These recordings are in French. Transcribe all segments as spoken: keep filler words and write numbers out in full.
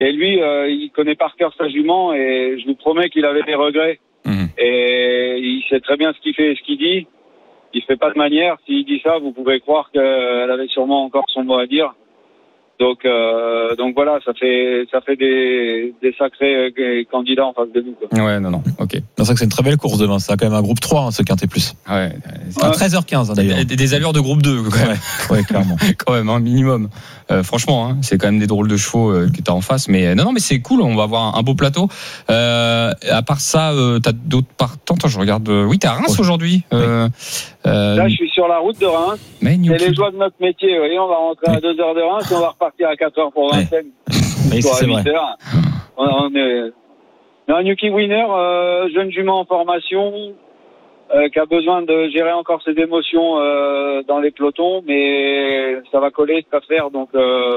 Et lui, euh, il connaît par cœur sa jument et je vous promets qu'il avait des regrets. Mmh. Et il sait très bien ce qu'il fait et ce qu'il dit. Il fait pas de manière. S'il dit ça, vous pouvez croire qu'elle avait sûrement encore son mot à dire. Donc, euh, donc voilà, ça fait, ça fait des, des sacrés candidats en face de nous, quoi. Ouais, non, non, ok. C'est ça que c'est une très belle course demain. C'est quand même un groupe trois, hein, ce Quintet Plus. Ouais. C'est à treize heures quinze, hein, d'ailleurs. Des, des allures de groupe deux, quand même. Ouais, ouais, clairement. Quand même, un hein, minimum. Euh, franchement, hein, c'est quand même des drôles de chevaux euh, que t'as en face. Mais non, non, mais c'est cool. On va avoir un, un beau plateau. Euh, à part ça, euh, t'as d'autres partants. Attends, je regarde. Euh, oui, t'es à Reims ouais. aujourd'hui. Euh, euh, Là, je suis sur la route de Reims. Mais c'est les joies de notre métier. Vous voyez, on va rentrer ouais. à deux heures de Reims et on va repartir à quatre heures pour Vincennes. Oui, c'est vrai. On, on est... Un Yuki Winner, euh, jeune jument en formation, euh, qui a besoin de gérer encore ses émotions euh, dans les pelotons, mais ça va coller cette affaire. Donc, euh,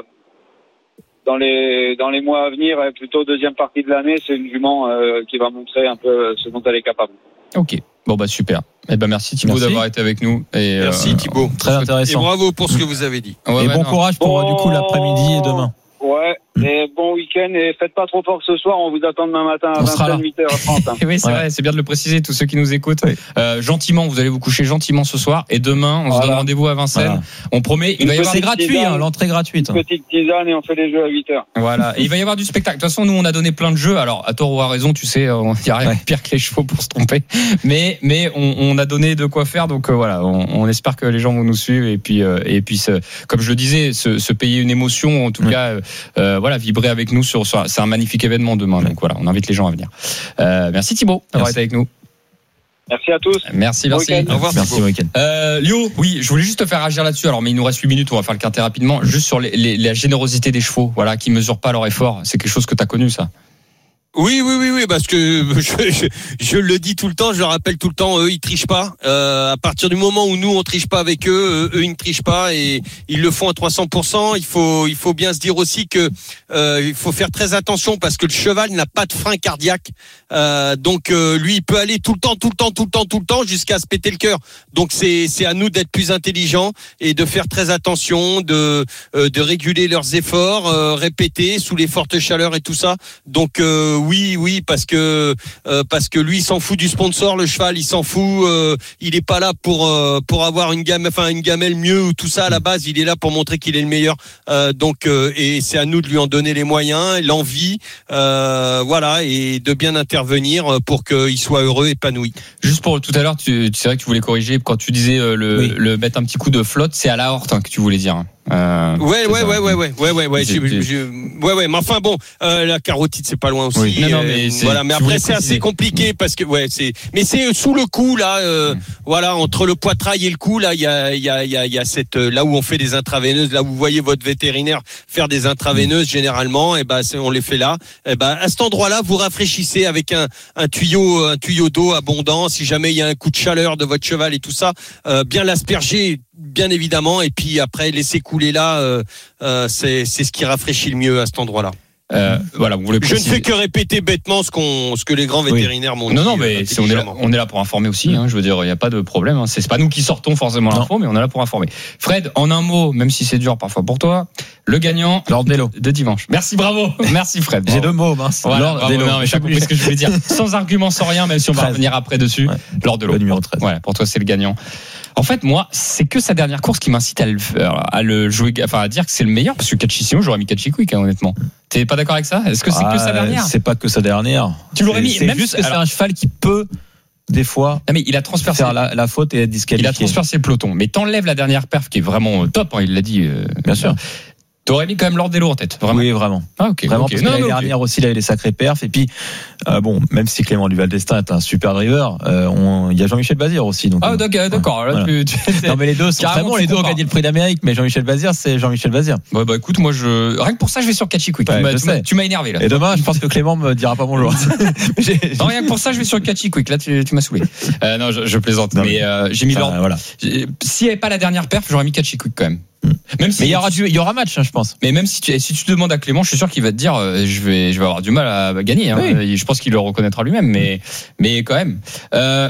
dans les dans les mois à venir, et plutôt deuxième partie de l'année, c'est une jument euh, qui va montrer un peu ce dont elle est capable. Ok. Bon bah super. Eh ben merci Thibaut merci. d'avoir été avec nous. Et merci euh, Thibaut. Très intéressant. Et bravo pour ce que vous avez dit. Ouais, et ouais, bon non. courage pour bon... du coup l'après-midi et demain. Ouais, mmh. et bon week-end et faites pas trop fort ce soir, on vous attend demain matin à vingt-sept, huit heures trente. Hein. Oui, c'est ouais. vrai, c'est bien de le préciser, tous ceux qui nous écoutent. Oui. Euh, gentiment, vous allez vous coucher gentiment ce soir et demain, on voilà. se donne rendez-vous à Vincennes. Voilà. On promet, il va y avoir c'est gratuit, hein, l'entrée gratuite. Une petite tisane et on fait les jeux à huit heures. Voilà, et il va y avoir du spectacle. De toute façon, nous on a donné plein de jeux. Alors, à tort ou à raison, tu sais, il y a rien ouais. de pire que les chevaux pour se tromper. Mais mais on, on a donné de quoi faire, donc euh, voilà, on, on espère que les gens vont nous suivre et puis euh, et puis se, comme je le disais, se, se payer une émotion, en tout mmh. cas, euh, voilà, vibrer avec nous sur, sur c'est un magnifique événement demain, donc voilà, on invite les gens à venir. Euh, merci Thibaut d'avoir été avec nous. Merci à tous. Merci, merci. Bon au revoir. Merci, week-end. Euh, Léo, oui, je voulais juste te faire réagir là-dessus. Alors, mais il nous reste huit minutes, on va faire le quintet rapidement. Juste sur les, les, la générosité des chevaux, voilà, qui mesurent pas leur effort. C'est quelque chose que tu as connu, ça. Oui, oui, oui, oui, parce que je, je, je le dis tout le temps, je le rappelle tout le temps, eux ils trichent pas. Euh, à partir du moment où nous on triche pas avec eux, eux ils ne trichent pas et ils le font à trois cents pour cent. Il faut, il faut bien se dire aussi que euh, il faut faire très attention parce que le cheval n'a pas de frein cardiaque. Euh, donc euh, lui il peut aller tout le temps, tout le temps, tout le temps, tout le temps jusqu'à se péter le cœur. Donc c'est, c'est à nous d'être plus intelligents et de faire très attention, de, euh, de réguler leurs efforts, euh, répéter sous les fortes chaleurs et tout ça. Donc euh, Oui, oui, parce que euh, parce que lui, il s'en fout du sponsor, le cheval, il s'en fout. Euh, il est pas là pour euh, pour avoir une gamme, enfin une gamelle mieux ou tout ça à la base. Il est là pour montrer qu'il est le meilleur. Euh, donc euh, et c'est à nous de lui en donner les moyens, l'envie, euh, voilà, et de bien intervenir pour qu'il soit heureux, épanoui. Juste pour tout à l'heure, tu, c'est vrai que tu voulais corriger quand tu disais euh, le, oui. le mettre un petit coup de flotte, c'est à la horte hein, que tu voulais dire. Hein. Euh, ouais, ouais, ouais, ouais, ouais, ouais, ouais, ouais, je, je, ouais, ouais, mais enfin bon, euh, la carotide c'est pas loin aussi. Oui. Non, non, mais euh, voilà, mais après c'est assez compliqué mmh. parce que ouais, c'est, mais c'est sous le cou là, euh, mmh. voilà, entre le poitrail et le cou là, il y a, il y a, il y a, il y a cette, là où on fait des intraveineuses, là où vous voyez votre vétérinaire faire des intraveineuses mmh. généralement, et ben bah, on les fait là, et ben bah, à cet endroit-là, vous rafraîchissez avec un, un tuyau, un tuyau d'eau abondant, si jamais il y a un coup de chaleur de votre cheval et tout ça, euh, bien l'asperger. Bien évidemment, et puis après laisser couler là, euh, euh, c'est, c'est ce qui rafraîchit le mieux à cet endroit-là. Euh, voilà, vous voulez je ne fais que répéter bêtement ce qu'on, ce que les grands vétérinaires oui. m'ont non, dit. Non, non, mais on est là, on est là pour informer aussi. Hein, je veux dire, il n'y a pas de problème. Hein, c'est, c'est pas nous qui sortons forcément non. l'info, mais on est là pour informer. Fred, en un mot, même si c'est dur parfois pour toi, le gagnant Lord Dello de dimanche. Merci, bravo. Merci Fred. Bravo. J'ai deux mots, mince. Voilà, Lord Dello. Non, mais j'ai compris ce que je voulais dire. Sans argument, sans rien, même si on va revenir après dessus. Ouais. Lord Dello. Le numéro treize. Ouais, pour toi, c'est le gagnant. En fait, moi, c'est que sa dernière course qui m'incite à le, à le jouer, enfin à dire que c'est le meilleur, parce que Cachissimo, j'aurais mis Cachiquick, hein, honnêtement. T'es pas d'accord avec ça ? Est-ce que c'est ah, que sa dernière ? C'est pas que sa dernière. Tu l'aurais mis, c'est même juste que alors, c'est un cheval qui peut des fois non, mais il a transpercé faire la, la faute et être disqualifié. Il a transpercé le peloton, mais t'enlèves la dernière perf qui est vraiment top, hein, il l'a dit. Euh, bien sûr. T'aurais mis quand même Lord Dello en tête, vraiment. Oui, vraiment. Ah, ok. Vraiment, okay. parce que l'année dernière okay. aussi, il avait les sacrés perfs. Et puis, euh, bon, même si Clément Duval d'Estaing est un super driver, euh, on, il y a Jean-Michel Bazir aussi. Donc, ah, d'accord. d'accord. Là, voilà. tu, tu, non, mais les deux sont très bons. Les deux ont gagné le prix d'Amérique, mais Jean-Michel Bazir, c'est Jean-Michel Bazir. Ouais, bah, écoute, moi, je, rien que pour ça, je vais sur Cachiquick. Ouais, tu, m'as, tu, m'as, tu m'as énervé, là. Et demain, je pense que Clément me dira pas bonjour. j'ai, j'ai... Non, rien que pour ça, je vais sur Cachiquick. Là, tu, tu m'as saoulé. Euh, non, je, je plaisante. Non, mais, euh, j'ai mis Lord. Voilà. S'il n'y avait pas la dernière perf, j'aurais mis Cachiquick quand même. Même si mais il y aura du, il y aura match, hein, je pense. Mais même si tu, si tu demandes à Clément, je suis sûr qu'il va te dire, euh, je vais, je vais avoir du mal à gagner. Hein. Oui. Je pense qu'il le reconnaîtra lui-même, mais, mais quand même. Euh,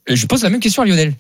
je pose la même question à Lionel.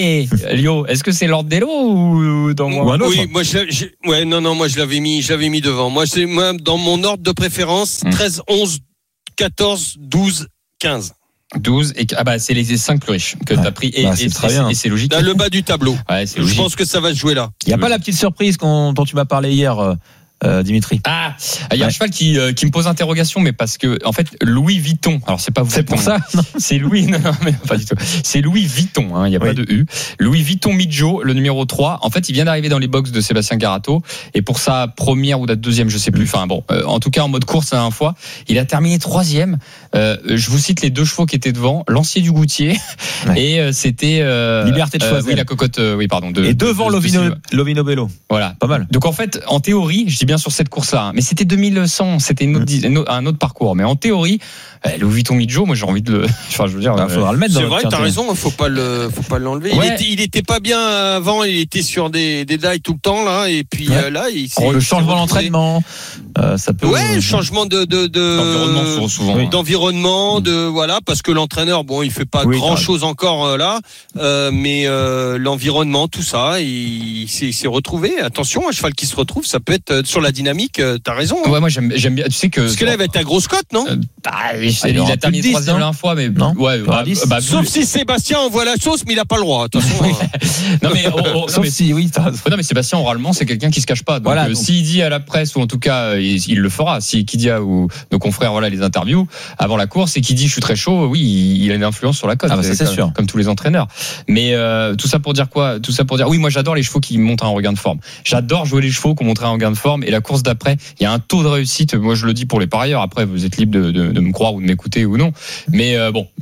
Lio, est-ce que c'est Lord Delo ou dans moi ou un autre? Oui, moi, je, je, ouais, non, non, moi, je l'avais mis, je l'avais mis devant. Moi, c'est, moi, dans mon ordre de préférence, mmh. treize, onze, quatorze, douze, quinze. douze et ah bah c'est les cinq plus riches que ouais. tu as pris et, bah, c'est, et, très et, bien. et c'est logique. Dans le bas du tableau. Ouais, c'est je pense que ça va se jouer là. Il n'y a pas la petite surprise dont tu m'as parlé hier, euh, Dimitri. Ah, il y a ouais. un cheval qui euh, qui me pose interrogation, mais parce que en fait Louis Vuitton. Alors c'est pas vous. C'est pour ça. Non. C'est Louis. Non, non, mais pas du tout. C'est Louis Vuitton. Il hein, n'y a oui. pas de U. Louis Vuitton Midjo, le numéro trois. En fait, il vient d'arriver dans les box de Sébastien Garato et pour sa première ou la deuxième, je sais plus. Enfin bon, euh, en tout cas en mode course la dernière fois, il a terminé troisième. Euh, je vous cite les deux chevaux qui étaient devant, Lancier du Goutier ouais. et euh, c'était euh, Liberté de choisir. Euh, oui, la cocotte. Euh, oui, pardon. De, et devant de, de, Lovino, de Lovino Bello. Voilà, pas mal. Donc en fait, en théorie, je dis bien sur cette course-là, hein, mais c'était deux mille cent, c'était une autre, mmh. un autre parcours. Mais en théorie, euh, Louis Vuitton Midjo, moi j'ai envie de le. Enfin, je veux dire, il bah, faudra euh, le mettre. C'est dans vrai, t'as raison, faut pas le, faut pas l'enlever. Ouais. Il, était, il était pas bien avant, il était sur des des dailles tout le temps là, et puis ouais. euh, là, il. Oh, le changement d'entraînement, euh, ça peut. Ouais, le changement de de de. D'environnement souvent. Oui. D'environnement, de voilà, parce que l'entraîneur, bon, il fait pas oui, grand chose encore euh, là, euh, mais euh, l'environnement, tout ça, il s'est, s'est retrouvé. Attention, un cheval qui se retrouve, ça peut être euh, sur la dynamique. Euh, t'as raison. Hein. Ouais, moi j'aime, j'aime bien. Tu sais que. Parce que là, il va être à grosse cote, non? euh, bah, il, ah, il, il a terminé troisième la dernière fois, mais non. Ouais. Bah, bah, sauf si Sébastien envoie la sauce, mais il a pas le droit. Attention. non mais, oh, oh, sauf non, mais si, oui. Non mais Sébastien oralement, c'est quelqu'un qui se cache pas. Donc, voilà. Euh, s'il dit à la presse ou en tout cas, il, il le fera. Si qui dit à ou, nos confrères, voilà, les interviews avant la course et qui dit je suis très chaud, oui, il, il a une influence sur la cote. Ah bah ça, c'est comme, sûr. Comme tous les entraîneurs. Mais euh, tout ça pour dire quoi? Tout ça pour dire, oui, moi j'adore les chevaux qui montrent un regain de forme. J'adore jouer les chevaux qui ont montré un regain de forme. Et la course d'après, il y a un taux de réussite. Moi, je le dis pour les parieurs. Après, vous êtes libre de, de, de me croire ou de m'écouter ou non. Mais euh, bon,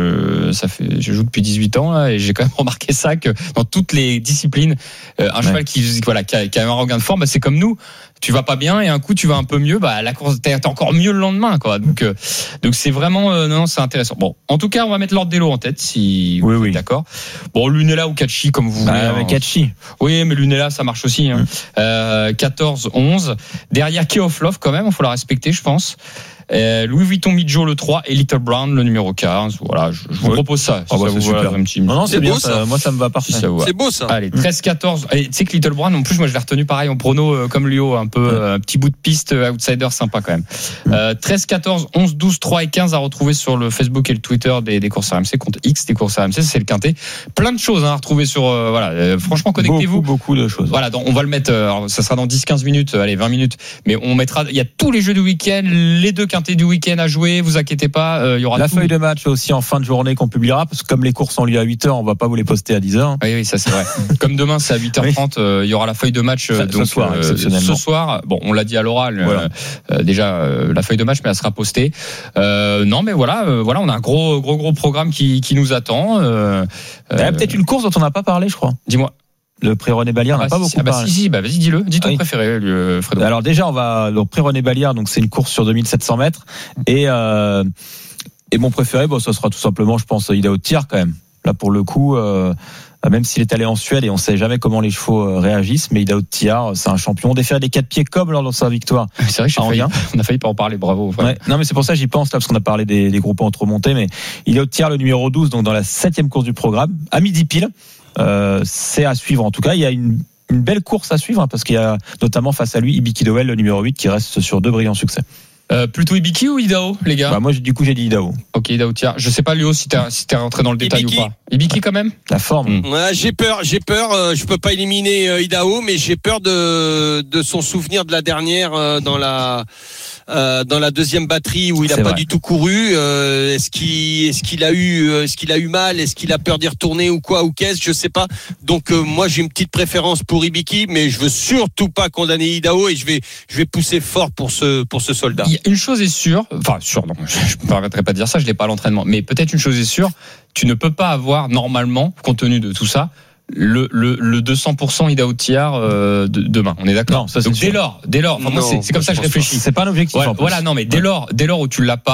je ça fait, je joue depuis dix-huit ans là, et j'ai quand même remarqué ça que dans toutes les disciplines, euh, un ouais. cheval qui voilà qui a, qui a un regain de forme, bah, c'est comme nous. Tu vas pas bien et un coup tu vas un peu mieux, bah la course t'es encore mieux le lendemain, quoi. Donc euh, donc c'est vraiment euh, non, c'est intéressant. Bon, en tout cas, on va mettre Lord Delo en tête si vous oui, êtes oui. d'accord. Bon, Lunella ou Kachi comme vous bah, voulez. Avec Kachi. Oui, mais Lunella ça marche aussi. Hein. Mm. Euh, quatorze, onze. Derrière Key of Love quand même, il faut la respecter, je pense. Euh, Louis Vuitton Midjo le trois et Little Brown le numéro quinze. Voilà, je, je vous ouais. propose ça. Si oh bah ça c'est vous super. Voilà, un petit... Non, non, c'est, c'est beau bien, ça. Moi, ça me va parfait. Si ça c'est beau ça. Allez, treize, quatorze. Et tu sais que Little Brown, en plus, moi, je l'ai retenu pareil en prono euh, comme Lio, un peu ouais. euh, petit bout de piste euh, outsider sympa quand même. Mm. Euh, treize, quatorze, onze, douze, trois et quinze à retrouver sur le Facebook et le Twitter des, des courses R M C, compte X des courses R M C, c'est le quintet. Plein de choses hein, à retrouver sur. Euh, voilà, euh, franchement, connectez-vous. Beaucoup, beaucoup de choses. Voilà, donc, on va le mettre. Euh, alors, ça sera dans dix, quinze minutes. Allez, vingt minutes. Mais on mettra. Il y a tous les jeux du week-end, les deux quintets du week-end à jouer. Vous inquiétez pas. Euh, il y aura la tout. feuille de match aussi en fin de journée qu'on publiera parce que comme les courses ont lieu à huit heures, on va pas vous les poster à dix heures. Oui, oui, ça c'est vrai. Comme demain c'est à huit heures trente, oui. euh, il y aura la feuille de match euh, donc, ce soir. Euh, ce soir, bon, on l'a dit à l'oral. Voilà. Euh, déjà euh, la feuille de match, mais elle sera postée. Euh, non, mais voilà, euh, voilà, on a un gros, gros, gros programme qui, qui nous attend. Euh, il y a peut-être une course dont on n'a pas parlé, je crois. Dis-moi. Le prix René Ballière, on n'a ah, pas si, beaucoup ah bah parlé. Si, si, bah vas-y, dis-le. Dis ton oui. préféré, Fredo. Alors déjà, on va le prix René Ballière, donc c'est une course sur deux mille sept cents mètres et euh, et mon préféré, bon, ça sera tout simplement, je pense, Idaho Tir quand même. Là, pour le coup, euh, même s'il est allé en Suède et on sait jamais comment les chevaux réagissent, mais Idaho Tir, c'est un champion. Défaire des quatre pieds comme lors de sa victoire. C'est vrai que failli, on a failli pas en parler, bravo. Ouais. Non, mais c'est pour ça que j'y pense là, parce qu'on a parlé des, des groupes entre remontés, mais Idaho Tir, le numéro douze, donc dans la septième course du programme, à midi pile, euh, c'est à suivre. En tout cas, il y a une, une belle course à suivre, hein, parce qu'il y a notamment face à lui Ibiki Dowell, le numéro huit, qui reste sur deux brillants succès. Euh, plutôt Ibiki ou Idaho, les gars? Bah moi, du coup, j'ai dit Idaho. Ok, Idaho, tiens. Je sais pas, Léo, si t'es, si t'es rentré dans le détail Ibiki. ou pas. Ibiki, quand même? La forme. Mmh. Ouais, j'ai peur, j'ai peur. Euh, je peux pas éliminer euh, Idaho, mais j'ai peur de, de son souvenir de la dernière euh, dans la, euh, dans la deuxième batterie où il a C'est pas vrai. du tout couru. Euh, est-ce qu'il, est-ce qu'il a eu, euh, est-ce qu'il a eu mal? Est-ce qu'il a peur d'y retourner ou quoi ou qu'est-ce? Je sais pas. Donc, euh, moi, j'ai une petite préférence pour Ibiki, mais je veux surtout pas condamner Idaho et je vais, je vais pousser fort pour ce, pour ce soldat. Il y a une chose est sûre, enfin sûre, non, je ne me permettrai pas de dire ça, je l'ai pas à l'entraînement, mais peut-être une chose est sûre, tu ne peux pas avoir normalement, compte tenu de tout ça, le le, le deux cents pour cent Idaho Tir euh, de, demain. On est d'accord? Non, ça, c'est Donc sûr. dès lors, dès lors, enfin, moi, Non, c'est, c'est comme ça que je réfléchis. C'est pas un objectif. Voilà, en plus. voilà, non, mais dès lors, dès lors où tu l'as pas,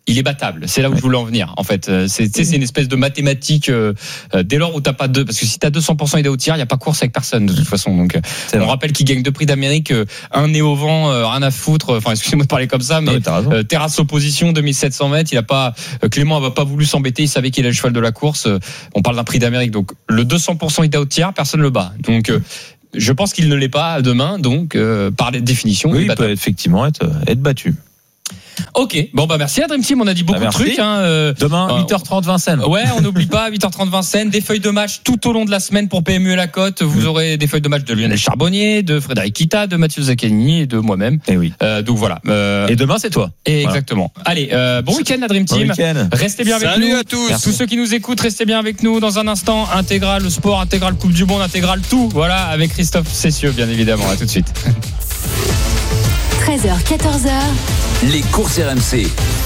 il est battable. C'est là où ouais. je voulais en venir. En fait, c'est, c'est une espèce de mathématique. Euh, dès lors où t'as pas deux, parce que si t'as deux cents pour cent idée au tir, il y a pas course avec personne de toute façon. Donc, c'est on vrai. rappelle qu'il gagne deux prix d'Amérique, un nez au vent, euh, rien à foutre. Enfin, excusez-moi de parler comme ça, mais, mais euh, terrasse opposition, deux mille sept cents mètres. Il a pas, euh, Clément n'a pas voulu s'embêter. Il savait qu'il est le cheval de la course. Euh, on parle d'un prix d'Amérique, donc le deux cents pour cent idée au tir, personne le bat. Donc euh, je pense qu'il ne l'est pas demain. Donc euh, par définition, oui, il, il peut effectivement être, être battu. Ok, bon bah merci la Dream Team, on a dit beaucoup bah, de trucs. Hein, euh, Demain huit heures trente Vincennes. Ouais, on n'oublie pas huit heures trente Vincennes, des feuilles de match tout au long de la semaine pour P M U et la Côte. Vous aurez des feuilles de match de Lionel Charbonnier, de Frédéric Kita, de Mathieu Zaccagni et de moi-même. Et oui. Euh, donc voilà. Euh, et demain c'est toi. Et voilà. Exactement. Allez, euh, bon week-end la Dream Team. Bon restez bien avec Salut nous. Salut à tous. Merci. Tous ceux qui nous écoutent, restez bien avec nous dans un instant. Intégral sport, intégral Coupe du Monde, intégral tout. Voilà, avec Christophe Cessieux bien évidemment. À tout de suite. treize heures, quatorze heures. Les courses R M C.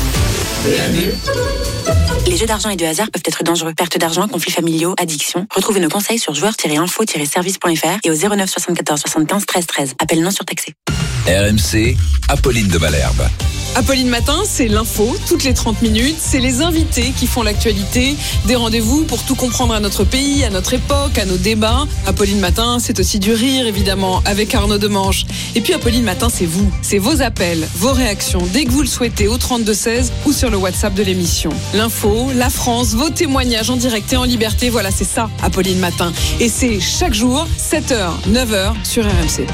Les jeux d'argent et de hasard peuvent être dangereux. Perte d'argent, conflits familiaux, addiction. Retrouvez nos conseils sur joueurs tiret info tiret service point f r et au zéro neuf soixante-quatorze soixante-quinze treize treize. Appel non surtaxé. R M C, Apolline de Malherbe. Apolline Matin, c'est l'info, toutes les trente minutes. C'est les invités qui font l'actualité. Des rendez-vous pour tout comprendre à notre pays, à notre époque, à nos débats. Apolline Matin, c'est aussi du rire, évidemment, avec Arnaud Demange. Et puis Apolline Matin, c'est vous. C'est vos appels, vos réactions, dès que vous le souhaitez, au trente-deux seize ou sur le WhatsApp de l'émission. L'info, la France, vos témoignages en direct et en liberté. Voilà, c'est ça, Apolline Matin. Et c'est chaque jour, sept heures, neuf heures, sur R M C.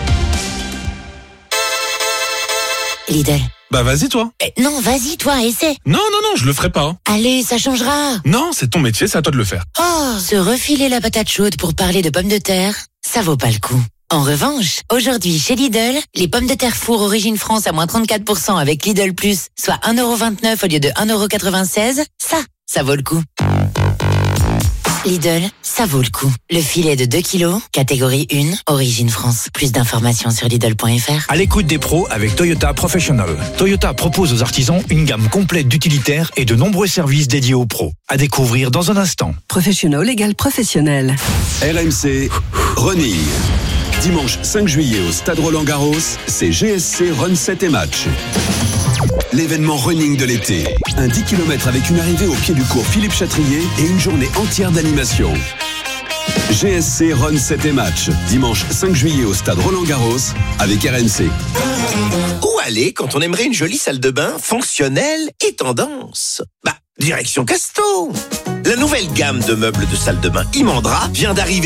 Lidl. Bah vas-y toi. Eh, non, vas-y toi, essaie. Non, non, non, je le ferai pas. Allez, ça changera. Non, c'est ton métier, c'est à toi de le faire. Oh, se refiler la patate chaude pour parler de pommes de terre, ça vaut pas le coup. En revanche, aujourd'hui chez Lidl, les pommes de terre four Origine France à moins trente-quatre pour cent avec Lidl Plus, soit un euro vingt-neuf au lieu de un euro quatre-vingt-seize, ça, ça vaut le coup. Lidl, ça vaut le coup. Le filet de deux kilos, catégorie un, Origine France. Plus d'informations sur Lidl point f r. À l'écoute des pros avec Toyota Professional. Toyota propose aux artisans une gamme complète d'utilitaires et de nombreux services dédiés aux pros. À découvrir dans un instant. Professional égale professionnel. R M C Running. Dimanche cinq juillet au Stade Roland-Garros, c'est G S C Run sept et Match. L'événement running de l'été. Un dix kilomètres avec une arrivée au pied du cours Philippe Chatrier et une journée entière d'animation. G S C Run sept et Match. Dimanche cinq juillet au Stade Roland-Garros avec R M C. Où aller quand on aimerait une jolie salle de bain fonctionnelle et tendance? Bah, direction Casto. La nouvelle gamme de meubles de salle de bain Imandra vient d'arriver